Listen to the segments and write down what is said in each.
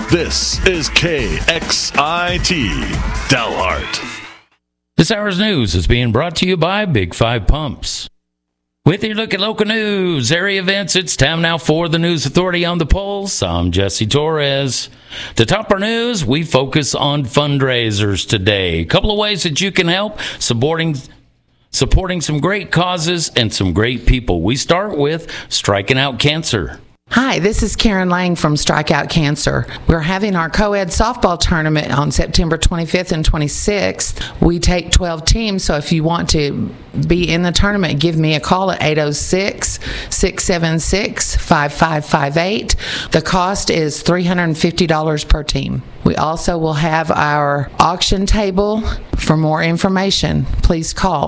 This is KXIT Dalhart. This hour's news is being brought to you by Big Five Pumps. With your look at local news, area events, it's time now for the News Authority on the Pulse. I'm Jesse Torres. To top our news, we focus on fundraisers today. A couple of ways that you can help supporting some great causes and some great people. We start with Striking Out Cancer. Hi, this is Karen Lang from Strikeout Cancer. We're having our co-ed softball tournament on September 25th and 26th. We take 12 teams, so if you want to be in the tournament, give me a call at 806-676-5558. The cost is $350 per team. We also will have our auction table. For more information, please call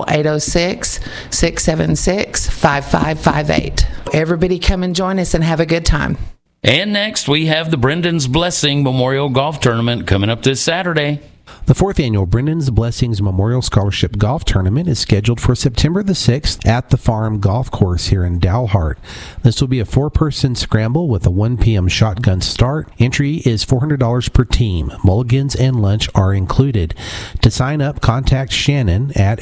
806-676-5558. Everybody come and join us and have a good time. And next, we have the Brendan's Blessing Memorial Golf Tournament coming up this Saturday. The 4th Annual Brendan's Blessings Memorial Scholarship Golf Tournament is scheduled for September the 6th at the Farm Golf Course here in Dalhart. This will be a 4-person scramble with a 1 p.m. shotgun start. Entry is $400 per team. Mulligans and lunch are included. To sign up, contact Shannon at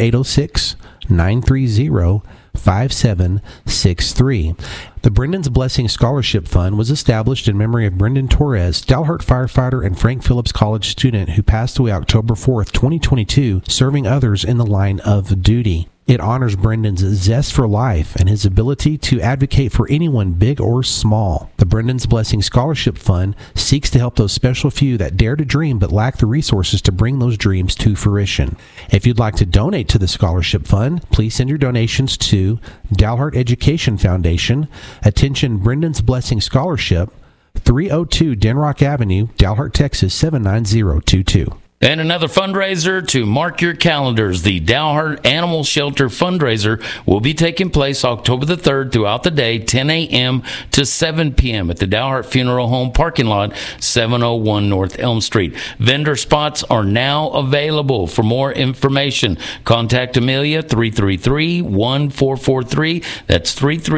806-930-5763. The Brendan's Blessing Scholarship Fund was established in memory of Brendan Torres, Dalhart firefighter and Frank Phillips College student who passed away October 4th, 2022, serving others in the line of duty. It honors Brendan's zest for life and his ability to advocate for anyone big or small. The Brendan's Blessing Scholarship Fund seeks to help those special few that dare to dream but lack the resources to bring those dreams to fruition. If you'd like to donate to the Scholarship Fund, please send your donations to Dalhart Education Foundation, attention Brendan's Blessing Scholarship, 302 Denrock Avenue, Dalhart, Texas 79022. And another fundraiser to mark your calendars. The Dalhart Animal Shelter fundraiser will be taking place October the 3rd throughout the day, 10 a.m. to 7 p.m. at the Dalhart Funeral Home parking lot, 701 North Elm Street. Vendor spots are now available. For more information, contact Amelia, 333-1443. That's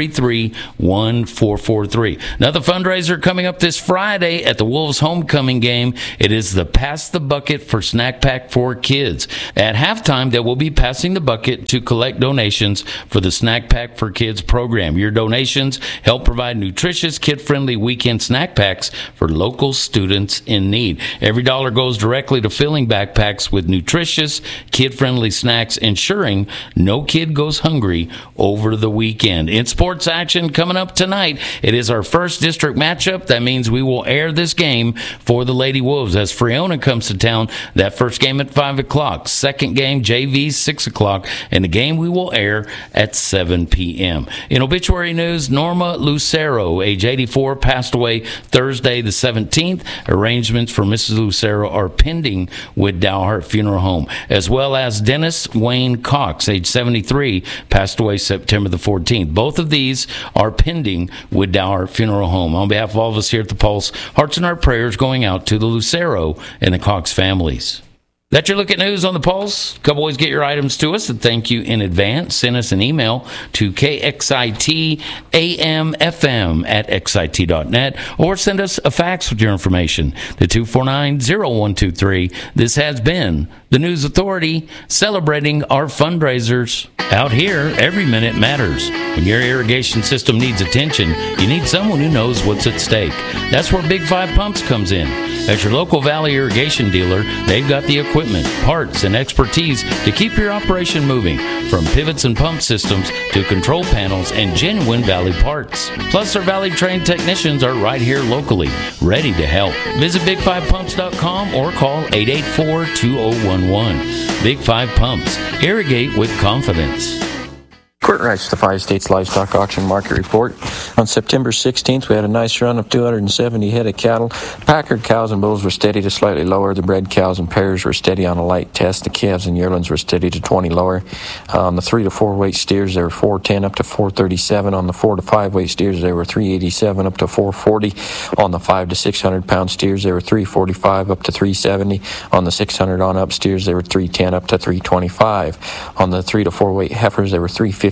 333-1443. Another fundraiser coming up this Friday at the Wolves homecoming game. It is the Pass the Bucket for Snack Pack for Kids. At halftime, they will be passing the bucket to collect donations for the Snack Pack for Kids program. Your donations help provide nutritious, kid-friendly weekend snack packs for local students in need. Every dollar goes directly to filling backpacks with nutritious, kid-friendly snacks, ensuring no kid goes hungry over the weekend. In sports action coming up tonight, it is our first district matchup. That means we will air this game for the Lady Wolves as Freona comes to town. That first game at 5 o'clock. Second game, JV, 6 o'clock. And the game we will air at 7 p.m. In obituary news, Norma Lucero, age 84, passed away Thursday the 17th. Arrangements for Mrs. Lucero are pending with Dalhart Funeral Home. As well as Dennis Wayne Cox, age 73, passed away September the 14th. Both of these are pending with Dalhart Funeral Home. On behalf of all of us here at the Pulse, hearts and our prayers going out to the Lucero and the Cox families. That's your look at news on the Pulse. Couple ways to get your items to us, and thank you in advance. Send us an email to kxitamfm@xit.net or send us a fax with your information to 249-0123. This has been the News Authority celebrating our fundraisers. Out here, every minute matters. When your irrigation system needs attention, you need someone who knows what's at stake. That's where Big Five Pumps comes in. As your local Valley irrigation dealer, they've got the equipment, parts, and expertise to keep your operation moving, from pivots and pump systems to control panels and genuine Valley parts. Plus, our Valley-trained technicians are right here locally, ready to help. Visit big5pumps.com or call 884-2011. Big Five Pumps. Irrigate with confidence. Kurt Rice, the Five States Livestock Auction Market Report. On September 16th, we had a nice run of 270 head of cattle. Packer cows and bulls were steady to slightly lower. The bred cows and pairs were steady on a light test. The calves and yearlings were steady to 20 lower. On the 3 to 4 weight steers, they were 410 up to 437. On the 4 to 5 weight steers, they were 387 up to 440. On the 5 to 600 pound steers, they were 345 up to 370. On the 600 on up steers, they were 310 up to 325. On the 3 to 4 weight heifers, they were 350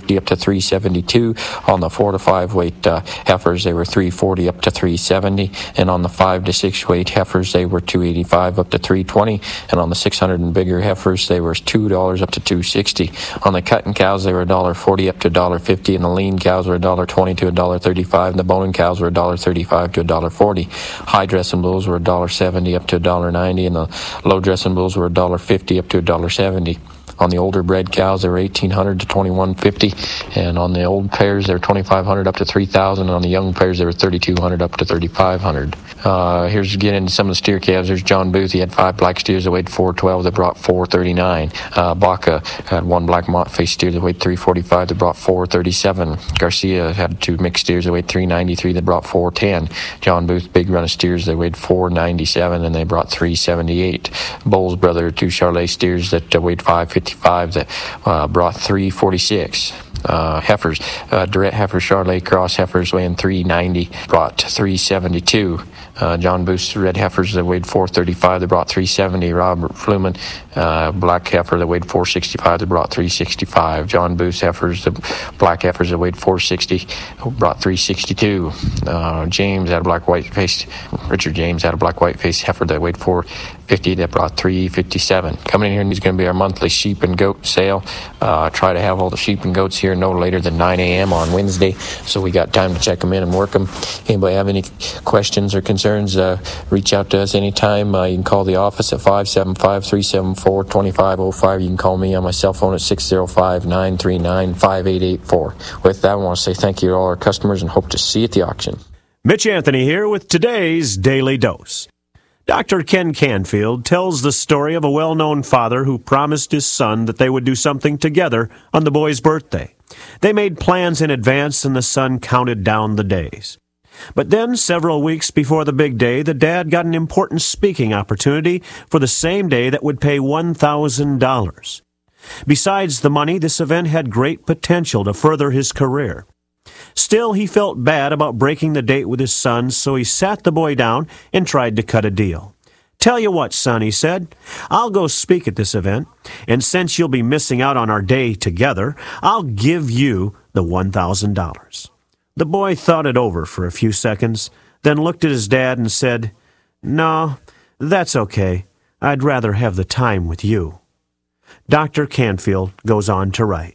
350 up to 372. On the 4 to 5 weight heifers, they were 340 up to 370. And on the 5 to 6 weight heifers, they were 285 up to 320. And on the 600 and bigger heifers, they were $2 up to 260. On the cutting cows, they were $1.40 up to $1.50. And the lean cows were $1.20 to $1.35. And the boning cows were $1.35 to $1.40. High dressing bulls were $1.70 up to $1.90. And the low dressing bulls were $1.50 up to $1.70. On the older bred cows, they were $1,800 to $2,150, and on the old pairs, they were $2,500 up to $3,000, and on the young pairs, they were $3,200 up to $3,500. Here's getting into some of the steer calves. There's John Booth. He had 5 black steers that weighed 412 that brought 439. Baca had 1 black mott-faced steer that weighed 345 that brought 437. Garcia had 2 mixed steers that weighed 393 that brought 410. John Booth, big run of steers that weighed 497 and they brought 378. Bowles brother, 2 Charlet steers that weighed 555 that brought 346. Heifers, direct heifers, Charlet cross heifers weighing 390 brought 372. John Booth's red heifers that weighed 435 that brought 370. Robert Fluman, black heifer that weighed 465 that brought 365. John Booth's heifers, the black heifers that weighed 460 brought 362. James had a black white faced Richard James had a black white faced heifer that weighed 450 that brought 357. Coming in here, is going to be our monthly sheep and goat sale. Try to have all the sheep and goats here no later than 9 a.m. on Wednesday, so we got time to check them in and work them. Anybody have any questions or concerns, reach out to us anytime. You can call the office at 575-374-2505. You can call me on my cell phone at 605-939-5884. With that, I want to say thank you to all our customers and hope to see you at the auction. Mitch Anthony here with today's Daily Dose. Dr. Ken Canfield tells the story of a well-known father who promised his son that they would do something together on the boy's birthday. They made plans in advance, and the son counted down the days. But then, several weeks before the big day, the dad got an important speaking opportunity for the same day that would pay $1,000. Besides the money, this event had great potential to further his career. Still, he felt bad about breaking the date with his son, so he sat the boy down and tried to cut a deal. "Tell you what, son," he said, "I'll go speak at this event, and since you'll be missing out on our day together, I'll give you the $1,000. The boy thought it over for a few seconds, then looked at his dad and said, "No, that's okay. I'd rather have the time with you." Dr. Canfield goes on to write,